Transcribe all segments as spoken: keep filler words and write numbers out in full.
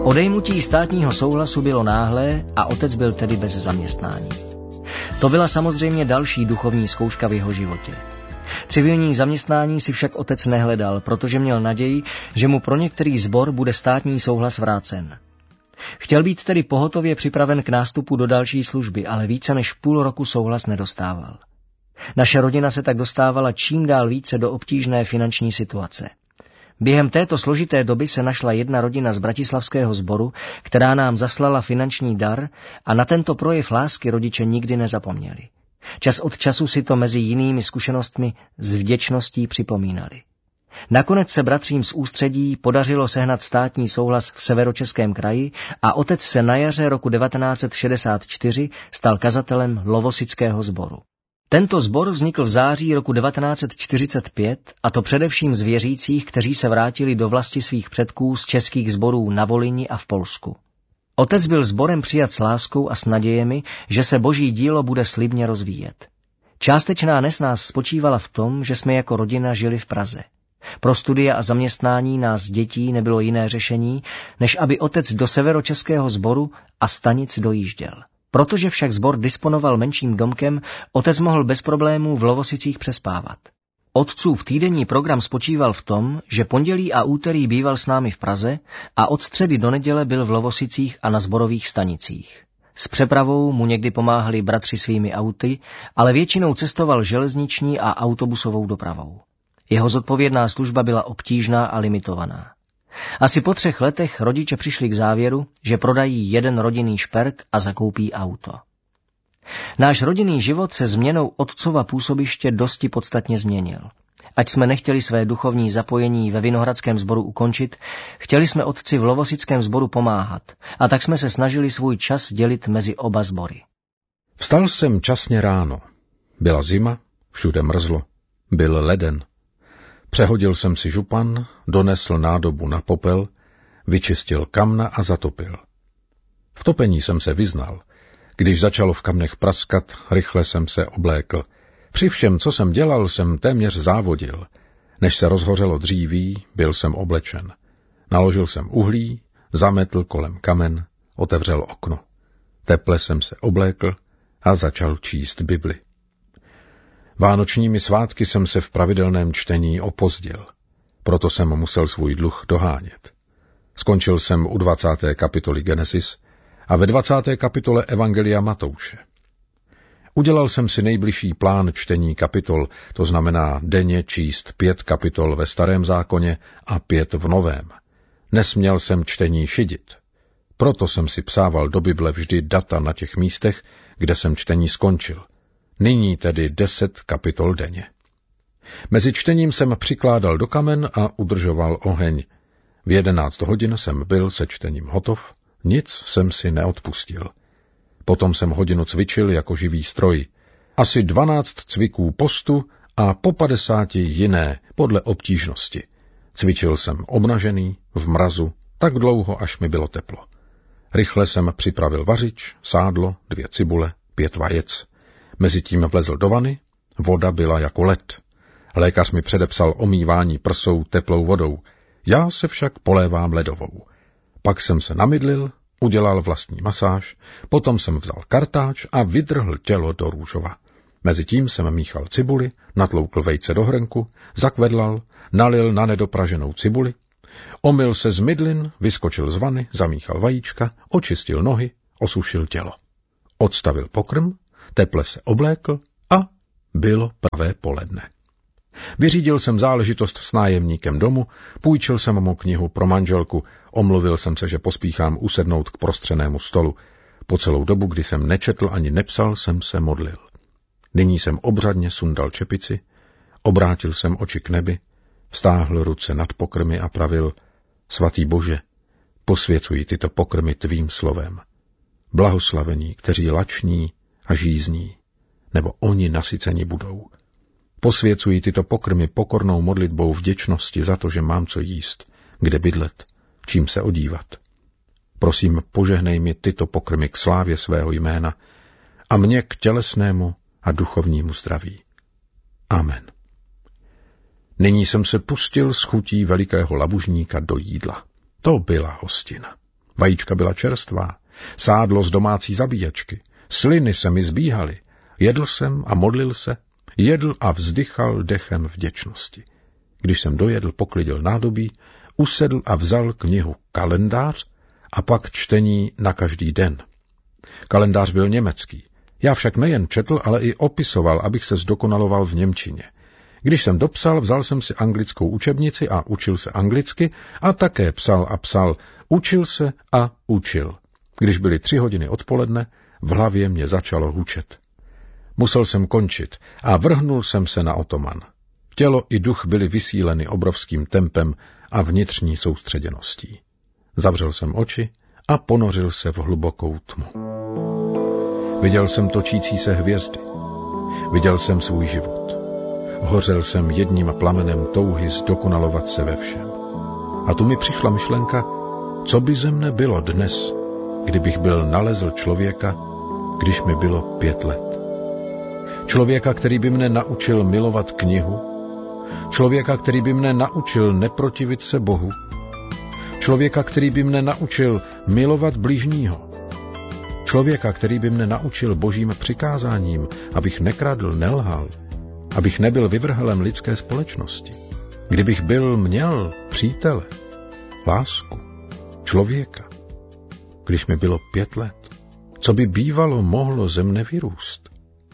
Odejmutí státního souhlasu bylo náhlé a otec byl tedy bez zaměstnání. To byla samozřejmě další duchovní zkouška v jeho životě. Civilní zaměstnání si však otec nehledal, protože měl naději, že mu pro některý sbor bude státní souhlas vrácen. Chtěl být tedy pohotově připraven k nástupu do další služby, ale více než půl roku souhlas nedostával. Naše rodina se tak dostávala čím dál více do obtížné finanční situace. Během této složité doby se našla jedna rodina z bratislavského sboru, která nám zaslala finanční dar a na tento projev lásky rodiče nikdy nezapomněli. Čas od času si to mezi jinými zkušenostmi s vděčností připomínali. Nakonec se bratřím z Ústředí podařilo sehnat státní souhlas v Severočeském kraji a otec se na jaře roku devatenáct set šedesát čtyři stal kazatelem Lovosického sboru. Tento sbor vznikl v září roku devatenáct set čtyřicet pět, a to především z věřících, kteří se vrátili do vlasti svých předků z českých sborů na Volyni a v Polsku. Otec byl sborem přijat s láskou a s nadějemi, že se boží dílo bude slibně rozvíjet. Částečná nesnáz spočívala v tom, že jsme jako rodina žili v Praze. Pro studia a zaměstnání nás dětí nebylo jiné řešení, než aby otec do Severočeského sboru a stanic dojížděl. Protože však sbor disponoval menším domkem, otec mohl bez problémů v Lovosicích přespávat. Otcův týdenní program spočíval v tom, že pondělí a úterý býval s námi v Praze a od středy do neděle byl v Lovosicích a na sborových stanicích. S přepravou mu někdy pomáhali bratři svými auty, ale většinou cestoval železniční a autobusovou dopravou. Jeho zodpovědná služba byla obtížná a limitovaná. Asi po třech letech rodiče přišli k závěru, že prodají jeden rodinný šperk a zakoupí auto. Náš rodinný život se změnou otcova působiště dosti podstatně změnil. Ať jsme nechtěli své duchovní zapojení ve Vinohradském sboru ukončit, chtěli jsme otci v Lovosickém sboru pomáhat a tak jsme se snažili svůj čas dělit mezi oba sbory. Vstal jsem časně ráno. Byla zima, všude mrzlo. Byl leden. Přehodil jsem si župan, donesl nádobu na popel, vyčistil kamna a zatopil. V topení jsem se vyznal. Když začalo v kamnech praskat, rychle jsem se oblékl. Při všem, co jsem dělal, jsem téměř závodil. Než se rozhořelo dříví, byl jsem oblečen. Naložil jsem uhlí, zametl kolem kamen, otevřel okno. Teple jsem se oblékl a začal číst Bibli. Vánočními svátky jsem se v pravidelném čtení opozdil. Proto jsem musel svůj dluh dohánět. Skončil jsem u dvacáté kapitoly Genesis a ve dvacáté kapitole Evangelia Matouše. Udělal jsem si nejbližší plán čtení kapitol, to znamená denně číst pět kapitol ve Starém zákoně a pět v Novém. Nesměl jsem čtení šidit. Proto jsem si psával do Bible vždy data na těch místech, kde jsem čtení skončil. Nyní tedy deset kapitol denně. Mezi čtením jsem přikládal do kamen a udržoval oheň. V jedenáct hodin jsem byl se čtením hotov, nic jsem si neodpustil. Potom jsem hodinu cvičil jako živý stroj. Asi dvanáct cviků postu a po padesáti jiné podle obtížnosti. Cvičil jsem obnažený, v mrazu, tak dlouho, až mi bylo teplo. Rychle jsem připravil vařič, sádlo, dvě cibule, pět vajec. Mezitím vlezl do vany, voda byla jako led. Lékař mi předepsal omývání prsou teplou vodou, já se však polévám ledovou. Pak jsem se namydlil, udělal vlastní masáž, potom jsem vzal kartáč a vydrhl tělo do růžova. Mezitím jsem míchal cibuli, natloukl vejce do hrnku, zakvedlal, nalil na nedopraženou cibuli, omyl se z mydlin, vyskočil z vany, zamíchal vajíčka, očistil nohy, osušil tělo. Odstavil pokrm, teple se oblékl a bylo pravé poledne. Vyřídil jsem záležitost s nájemníkem domu, půjčil jsem mu knihu pro manželku, omluvil jsem se, že pospíchám usednout k prostřenému stolu. Po celou dobu, kdy jsem nečetl ani nepsal, jsem se modlil. Nyní jsem obřadně sundal čepici, obrátil jsem oči k nebi, vztáhl ruce nad pokrmy a pravil, svatý Bože, posvěcuji tyto pokrmy tvým slovem. Blahoslavení, kteří lační a žízní, nebo oni nasyceni budou. Posvěcuji tyto pokrmy pokornou modlitbou vděčnosti za to, že mám co jíst, kde bydlet, čím se odívat. Prosím, požehnej mi tyto pokrmy k slávě svého jména a mě k tělesnému a duchovnímu zdraví. Amen. Nyní jsem se pustil s chutí velikého labužníka do jídla. To byla hostina. Vajíčka byla čerstvá, sádlo z domácí zabíjačky, sliny se mi zbíhaly. Jedl jsem a modlil se, jedl a vzdychal dechem vděčnosti. Když jsem dojedl, poklidil nádobí, usedl a vzal knihu Kalendář a pak čtení na každý den. Kalendář byl německý. Já však nejen četl, ale i opisoval, abych se zdokonaloval v němčině. Když jsem dopsal, vzal jsem si anglickou učebnici a učil se anglicky a také psal a psal, učil se a učil. Když byly tři hodiny odpoledne, v hlavě mě začalo hučet. Musel jsem končit a vrhnul jsem se na otoman. Tělo i duch byly vysíleny obrovským tempem a vnitřní soustředěností. Zavřel jsem oči a ponořil se v hlubokou tmu. Viděl jsem točící se hvězdy. Viděl jsem svůj život. Hořel jsem jedním plamenem touhy zdokonalovat se ve všem. A tu mi přišla myšlenka, co by ze mne bylo dnes, kdybych byl nalezl člověka, když mi bylo pět let. Člověka, který by mne naučil milovat knihu, člověka, který by mne naučil neprotivit se Bohu, člověka, který by mne naučil milovat bližního, člověka, který by mne naučil božím přikázáním, abych nekradl, nelhal, abych nebyl vyvrhelem lidské společnosti. Kdybych byl měl přítele, lásku, člověka, když mi bylo pět let, co by bývalo mohlo ze mne vyrůst?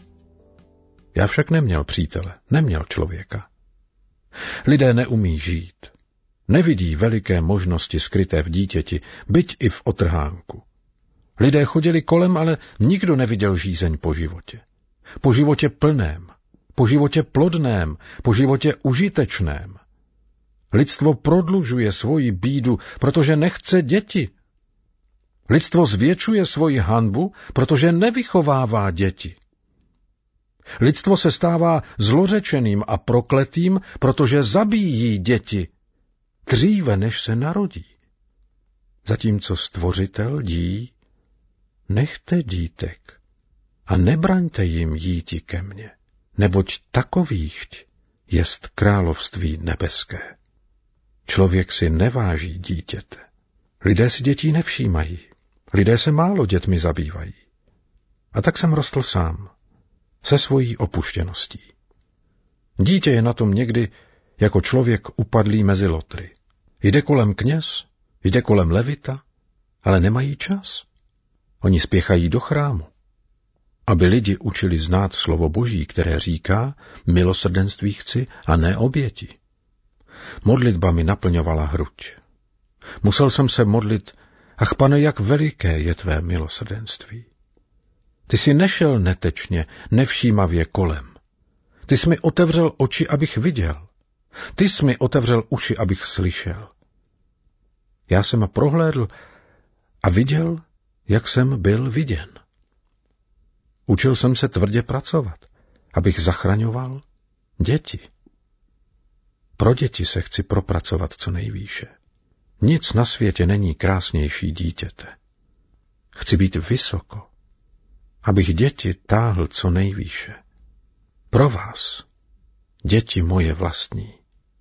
Já však neměl přítele, neměl člověka. Lidé neumí žít. Nevidí veliké možnosti skryté v dítěti, byť i v otrhánku. Lidé chodili kolem, ale nikdo neviděl žízeň po životě. Po životě plném, po životě plodném, po životě užitečném. Lidstvo prodlužuje svoji bídu, protože nechce děti. Lidstvo zvětšuje svoji hanbu, protože nevychovává děti. Lidstvo se stává zlořečeným a prokletým, protože zabíjí děti dříve, než se narodí. Zatímco Stvořitel dí, nechte dítek a nebraňte jim jíti ke mně, neboť takovýchť jest království nebeské. Člověk si neváží dítěte. Lidé si dětí nevšímají. Lidé se málo dětmi zabývají. A tak jsem rostl sám, se svojí opuštěností. Dítě je na tom někdy jako člověk upadlý mezi lotry. Jde kolem kněz, jde kolem levita, ale nemají čas. Oni spěchají do chrámu, aby lidi učili znát slovo Boží, které říká, milosrdenství chci a ne oběti. Modlitba mi naplňovala hruď. Musel jsem se modlit, ach Pane, jak veliké je tvé milosrdenství. Ty jsi nešel netečně, nevšímavě kolem. Ty jsi mi otevřel oči, abych viděl. Ty jsi mi otevřel uši, abych slyšel. Já jsem prohlédl a viděl, jak jsem byl viděn. Učil jsem se tvrdě pracovat, abych zachraňoval děti. Pro děti se chci propracovat co nejvýše. Nic na světě není krásnější dítěte. Chci být vysoko, abych děti táhl co nejvýše. Pro vás, děti moje vlastní.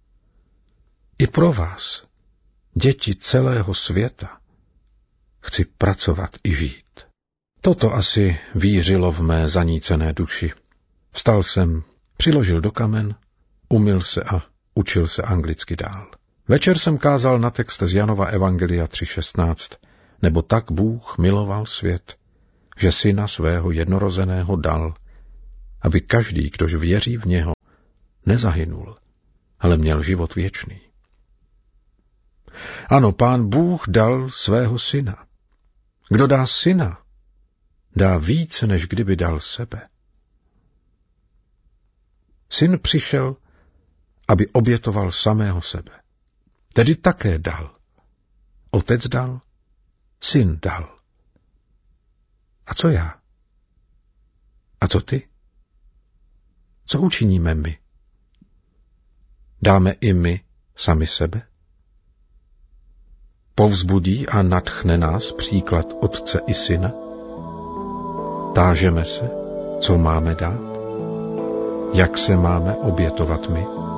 I pro vás, děti celého světa, chci pracovat i žít. Toto asi vířilo v mé zanícené duši. Vstal jsem, přiložil do kamen, umyl se a učil se anglicky dál. Večer jsem kázal na text z Janova Evangelia tři šestnáct, nebo tak Bůh miloval svět, že syna svého jednorozeného dal, aby každý, kdož věří v něho, nezahynul, ale měl život věčný. Ano, Pán Bůh dal svého syna. Kdo dá syna, dá více, než kdyby dal sebe. Syn přišel, aby obětoval samého sebe. Tedy také dal. Otec dal, syn dal. A co já? A co ty? Co učiníme my? Dáme i my sami sebe? Povzbudí a nadchne nás příklad otce i syna? Tážeme se, co máme dát? Jak se máme obětovat my?